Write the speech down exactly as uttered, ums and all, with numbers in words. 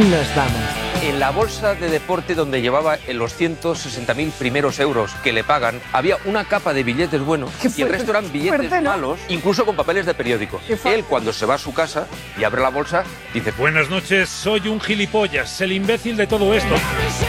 nos vamos. En la bolsa de deporte donde llevaba los ciento sesenta mil primeros euros que le pagan, había una capa de billetes buenos y el resto eran billetes fuerte, ¿no? malos, incluso con papeles de periódico. Él, cuando se va a su casa y abre la bolsa, dice: Buenas noches, soy un gilipollas, el imbécil de todo esto.